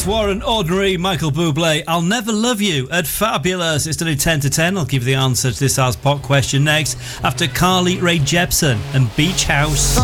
Warren, Ordinary, Michael Bublé, I'll Never Love You at Fabulous. It's done 10 to 10. I'll give you the answer to this hour's pop question next after Carly Rae Jepsen and Beach House.